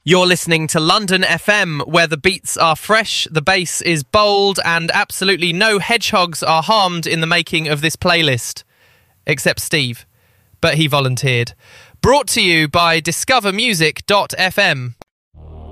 You're listening to London FM, where the beats are fresh, the bass is bold, and absolutely no hedgehogs are harmed in the making of this playlist. Except Steve. But he volunteered. Brought to you by discovermusic.fm.